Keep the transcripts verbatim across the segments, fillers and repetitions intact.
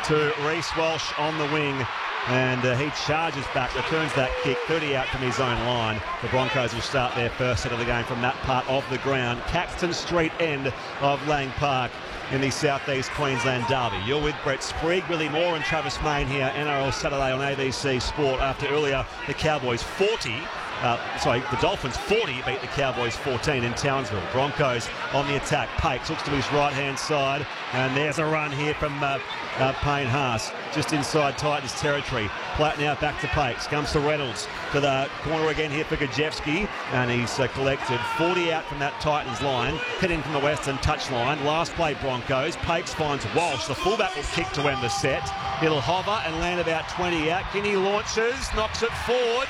to Reece Walsh on the wing. And uh, he charges back, returns that kick, thirty out from his own line. The Broncos will start their first set of the game from that part of the ground. Caxton Street end of Lang Park in the South East Queensland Derby. You're with Brett Sprague, Willie Moore and Travis Main here, N R L Saturday on A B C Sport. After earlier, the Cowboys forty, uh, sorry, the Dolphins forty beat the Cowboys fourteen in Townsville. Broncos on the attack. Pakes looks to his right-hand side, and there's a run here from uh, uh, Payne Haas, just inside Titans territory. Platt now back to Pakes, comes to Reynolds, to the corner again here for Gajewski, and he's uh, collected forty out from that Titans line, hitting from the western touchline. Last play Broncos, Pakes finds Walsh, the fullback will kick to end the set. It'll hover and land about twenty out. Kinney launches, knocks it forward.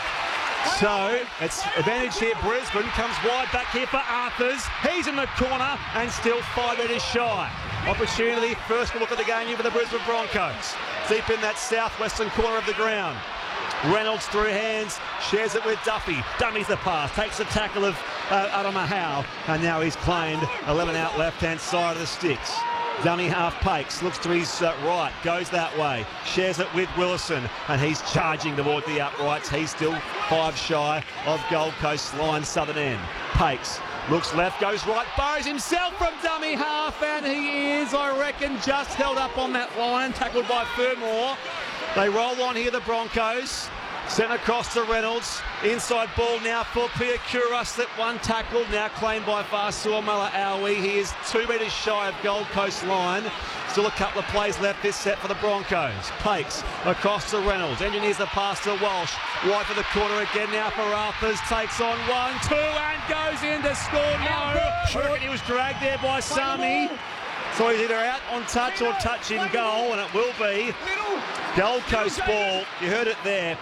So it's advantage here. Brisbane comes wide back here for Arthurs. He's in the corner and still five metres shy. Opportunity, first look at the game here for the Brisbane Broncos. Deep in that southwestern corner of the ground. Reynolds through hands, shares it with Duffy. Dummies the pass, takes the tackle of uh, Adama Howe, and now he's claimed eleven out left-hand side of the sticks. Dummy half Pakes, looks to his uh, right, goes that way, shares it with Willison, and he's charging toward the uprights. He's still five shy of Gold Coast line southern end. Pakes looks left, goes right, burrows himself from dummy half, and he is, I reckon, just held up on that line, tackled by Fermor. They roll on here, the Broncos. Sent across to Reynolds. Inside ball now for Piakura. Slipped one tackle. Now claimed by Vasua Mala'awi. He is two metres shy of Gold Coast line. Still a couple of plays left this set for the Broncos. Pakes across to Reynolds. Engineers the pass to Walsh. Wide for the corner again now for Arthurs. Takes on one, two, and goes in to score. No. I reckon he was dragged there by Sami. So he's either out on touch or touch in goal, and it will be Gold Coast ball. You heard it there.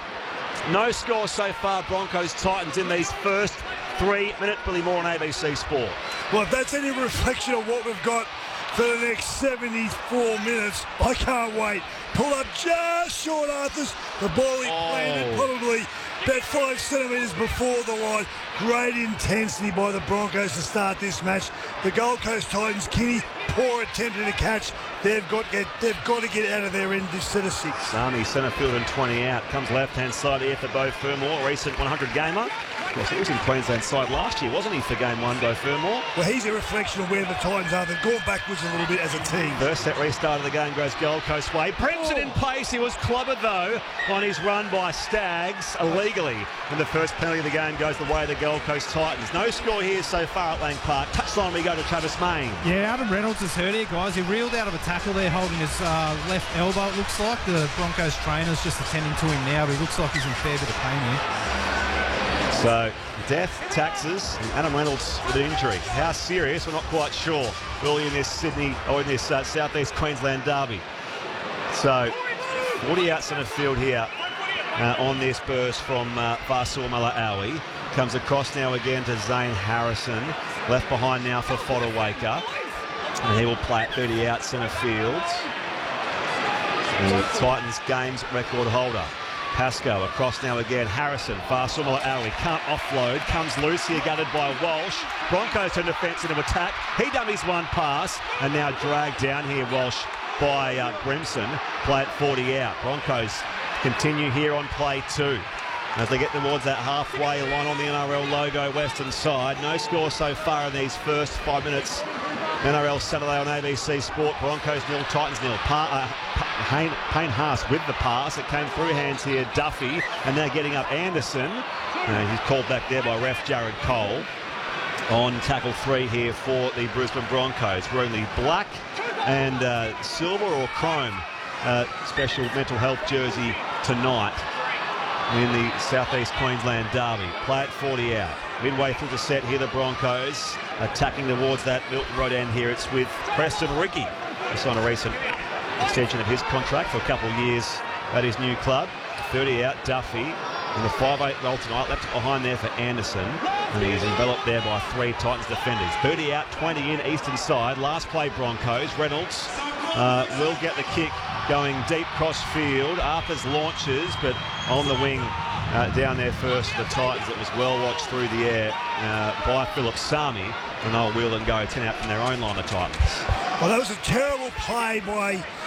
No score so far, Broncos Titans in these first three minutes. Billy Moore on A B C Sport. Well, if that's any reflection of what we've got for the next seventy-four minutes, I can't wait. Pull up just short, Arthurs. The ball he oh. planted probably about five centimetres before the line. Great intensity by the Broncos to start this match. The Gold Coast Titans, Kinney, poor attempt at a catch. They've got, get, they've got to get out of there in this set of six. Sami, centre field and twenty out. Comes left-hand side here for Beau Fermor, recent one hundred gamer. Of course, he was in Queensland side last year, wasn't he, for game one, Beau Fermor? Well, he's a reflection of where the Titans are. They've gone backwards a little bit as a team. First set restart of the game goes Gold Coast way. Bremson oh. in pace. He was clobbered, though, on his run by Staggs illegally. And the first penalty of the game goes the way of the Gold Coast Titans. No score here so far at Lang Park. Touchline we go to Travis Main. Yeah, Adam Reynolds is hurt here, guys. He reeled out of a tackle there, holding his uh, left elbow, it looks like. The Broncos trainer's just attending to him now, but he looks like he's in fair bit of pain here. So, death, taxes, and Adam Reynolds with an injury. How serious, we're not quite sure, early in this Sydney, or in this uh, South East Queensland derby. So, forty out centre field here uh, on this burst from uh, Vasua Mala'awi. Comes across now again to Zane Harrison. Left behind now for Fodawaker. And he will play at thirty out centre field. The Titans games record holder. Pascoe across now again. Harrison, Vasua Mala'awi can't offload. Comes loose here, gutted by Walsh. Broncos turn defence into attack. He dummies one pass and now dragged down here, Walsh, by uh, Brimson. Play at forty out. Broncos continue here on play two. As they get towards that halfway line on the N R L logo western side. No score so far in these first five minutes. N R L Saturday on A B C Sport. Broncos nil, Titans nil. Pa uh, Payne, Payne Haas with the pass. It came through hands here, Duffy, and now getting up Anderson. Uh, he's called back there by ref Jared Cole on tackle three here for the Brisbane Broncos. Wearing the black and uh, silver or chrome uh, special mental health jersey tonight in the South East Queensland derby. Play at forty out. Midway through the set here, the Broncos attacking towards that Milton Road end here. It's with Preston Ricky. Just on a recent extension of his contract for a couple of years at his new club. thirty out, Duffy. And the five eight roll tonight, left behind there for Anderson. And he is enveloped there by three Titans defenders. thirty out, twenty in, eastern side. Last play Broncos. Reynolds uh, will get the kick going deep cross field. Arthurs launches, but on the wing uh, down there first for the Titans. It was well watched through the air uh, by Philip Sami. And they'll wheel and go ten out from their own line, the Titans. Well, that was a terrible play by